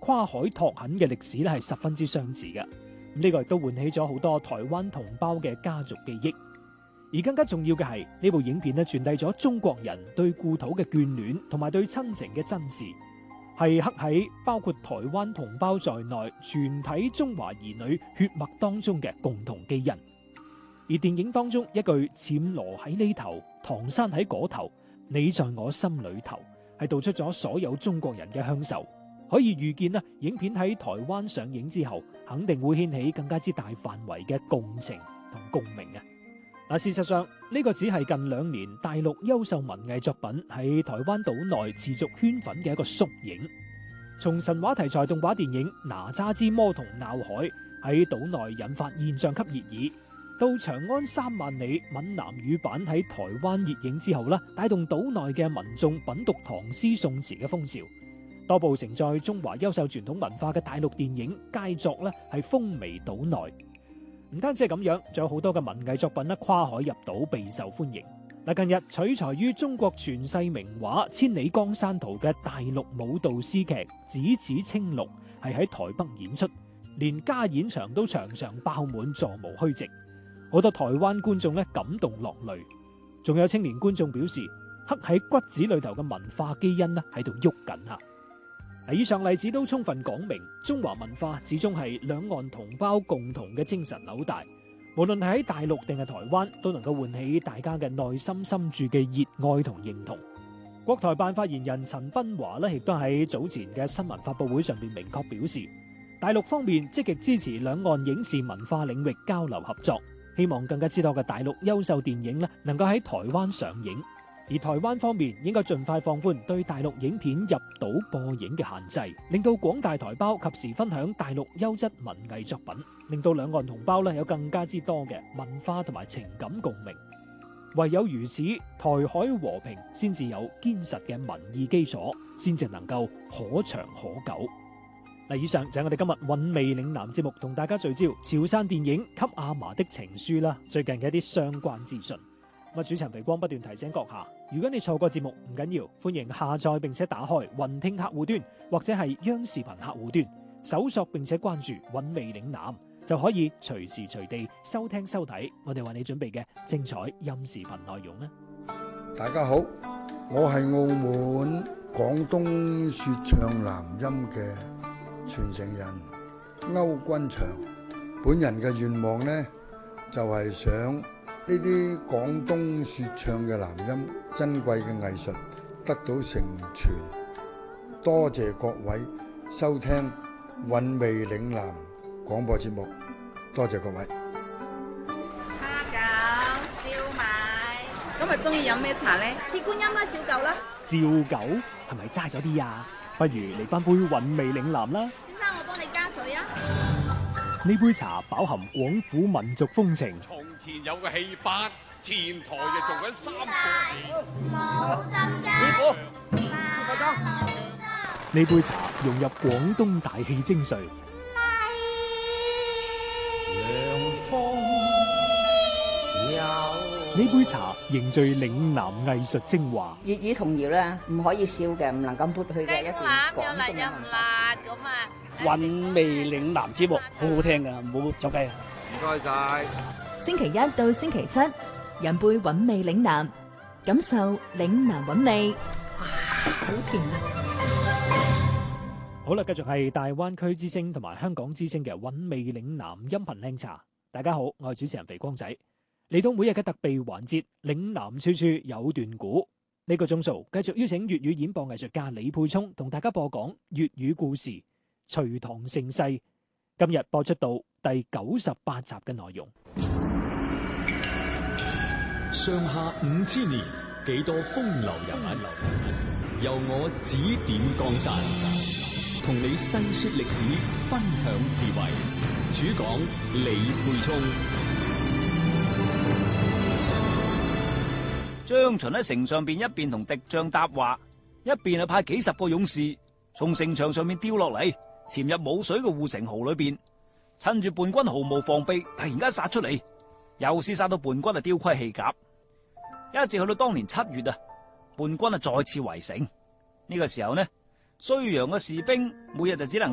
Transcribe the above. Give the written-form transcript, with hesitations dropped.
跨海拓墾嘅歷史咧係十分之相似嘅。呢個亦都喚起咗好多台灣同胞嘅家族記憶。而更加重要嘅係呢部影片咧傳遞咗中國人對故土嘅眷戀同埋對親情嘅珍視，係刻喺包括台灣同胞在內全體中華兒女血脈當中嘅共同基因。而電影當中一句暹羅喺呢頭，唐山喺嗰頭，你在我心裏頭，係道出咗所有中國人嘅鄉愁。可以預見影片喺台灣上映之後，肯定會掀起更加之大範圍嘅共情同共鳴啊！事實上呢個只係近2年大陸優秀文藝作品喺台灣島內持續圈粉嘅一個縮影。從神話題材動畫電影《哪吒之魔童鬧海》喺島內引發現象級熱議，到《長安3萬里》閩南語版喺台灣熱映之後帶動島內嘅民眾品讀唐詩宋詞嘅風潮。多部承載中華優秀傳統文化嘅大陸電影佳作係風靡島內。唔單止係咁樣，仲有好多嘅文藝作品跨海入島備受歡迎。近日取材於中國傳世名畫《千里江山圖》嘅大陸舞蹈詩劇《只此青綠》係喺台北演出，連加演場都場場爆滿，座無虛席。好多台灣觀眾感動落淚，仲有青年觀眾表示，刻喺骨子裏頭嘅文化基因喺度喐緊啊！以上例子都充分講明，中華文化始終係兩岸同胞共同嘅精神紐帶，無論係喺大陸定係台灣，都能夠喚起大家嘅內心深處嘅熱愛同認同。國台辦發言人陳斌華亦都喺早前嘅新聞發佈會上面明確表示，大陸方面積極支持兩岸影視文化領域交流合作，希望更加之多嘅大陸優秀電影能夠喺台灣上映。而台灣方面應該盡快放寬對大陸影片入島播映嘅限制，令到廣大台胞及時分享大陸優質文藝作品，令到兩岸同胞有更加之多嘅文化同埋情感共鳴。唯有如此，台海和平先至有堅實嘅民意基礎，先至能夠可長可久。以上就係我哋今日韻味嶺南節目同大家聚焦潮汕電影《給阿嫲的情書》最近嘅一啲相關資訊。主持人肥光不斷提醒閣下，如果你錯過節目唔緊要，歡迎下載並且打開雲聽客戶端或者係央視頻客戶端，搜索並且關注韻味嶺南，就可以隨時隨地收聽收睇我哋為你準備嘅精彩音視頻內容啦。 大家好，我係澳門廣東說唱南音嘅傳承人歐君祥，本人嘅願望呢，就係想呢啲廣東說唱嘅南音珍貴嘅藝術得到承傳，多謝各位收聽韻味嶺南廣播節目，多謝各位。 蝦餃、燒賣，今日中意飲咩茶呢？ 鐵觀音啦，照舊啦。 照舊係咪齋咗啲啊？不如嚟翻杯韻味嶺南啦。 先生，我幫你加水啊。 呢杯茶飽含廣府民族風情。 從前有個戲班，前台就做緊三個戲。 冇浸㗎。 呢杯茶融入廣東大氣精髓。呢杯茶凝聚嶺南藝術精華。 粵語童謠咧，唔可以笑嘅，唔能夠撥去嘅一段廣東嘅文化。 韻味嶺南節目好好聽噶，唔好走雞啊！ 唔該晒。 星期一到星期七，飲杯韻味嶺南，感受嶺南韻味。哇，好甜啊！ 好啦，繼續係大灣區之聲同埋香港之聲嘅韻味嶺南音頻靚茶。大家好，我係主持人肥光仔。嚟到每日嘅特備環節，嶺南處處有段古。呢個鐘數繼續邀請粵語演播藝術家李沛聰同大家播講粵語故事《隋唐盛世》。今日播出到第98集嘅內容。 上下5000年，幾多風流人物，由我指點江山，同你細說歷史，分享智慧。主講李沛聰。 張巡喺城上邊一邊同敵將搭話，一邊係派幾十個勇士從城牆上面掉落嚟，潛入冇水嘅護城壕裏邊，趁住叛軍毫無防備，突然間殺出嚟，又試殺到叛軍丟盔棄甲，一直去到當年7月叛軍再次圍城。呢個時候呢，睢陽嘅士兵每日就只能